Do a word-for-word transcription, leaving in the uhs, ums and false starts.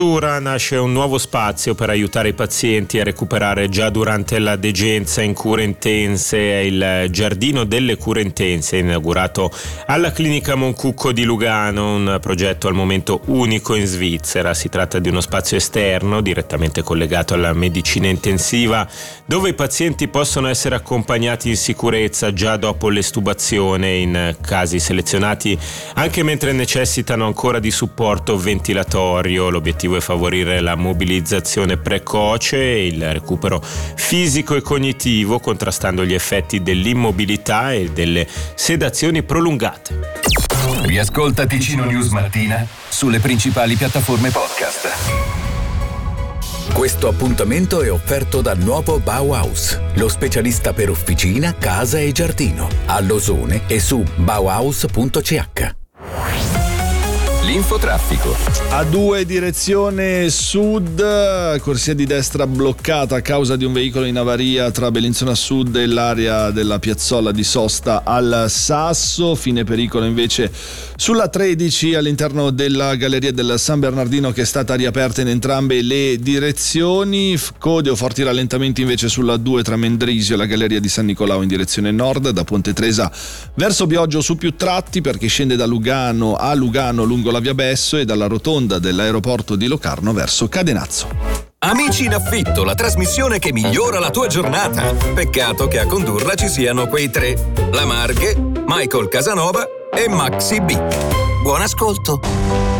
Nasce un nuovo spazio per aiutare i pazienti a recuperare già durante la degenza in cure intense. È il Giardino delle Cure Intense, inaugurato alla Clinica Moncucco di Lugano, un progetto al momento unico in Svizzera. Si tratta di uno spazio esterno direttamente collegato alla medicina intensiva, dove i pazienti possono essere accompagnati in sicurezza già dopo l'estubazione, in casi selezionati anche mentre necessitano ancora di supporto ventilatorio. L'obiettivo è favorire la mobilizzazione precoce e il recupero fisico e cognitivo, contrastando gli effetti dell'immobilità e delle sedazioni prolungate. Riascolta Ticino News Mattina sulle principali piattaforme podcast. Questo appuntamento è offerto dal nuovo Bauhaus, lo specialista per officina, casa e giardino, a Losone e su bauhaus punto c h. L'infotraffico. A due direzione sud, corsia di destra bloccata a causa di un veicolo in avaria tra Bellinzona Sud e l'area della piazzola di sosta al Sasso. Fine pericolo invece sulla tredici all'interno della galleria del San Bernardino, che è stata riaperta in entrambe le direzioni. Code o forti rallentamenti invece sulla due tra Mendrisio e la galleria di San Nicolao in direzione nord, da Ponte Tresa verso Bioggio su più tratti per chi scende da Lugano a Lugano lungo la via Besso e dalla rotonda dell'aeroporto di Locarno verso Cadenazzo. Amici in affitto, la trasmissione che migliora la tua giornata. Peccato che a condurla ci siano quei tre: La Marche, Michael Casanova e Maxi B. Buon ascolto.